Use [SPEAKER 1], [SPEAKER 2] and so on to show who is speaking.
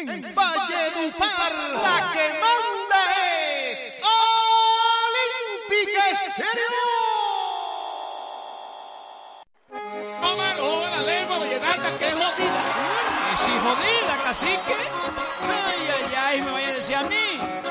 [SPEAKER 1] En Valledupar, la que manda es Olímpica Estéreo.
[SPEAKER 2] La lengua me llegada, que jodida.
[SPEAKER 3] ¿Que si jodida, cacique? Ay, ay, ay, me vaya a decir a mí.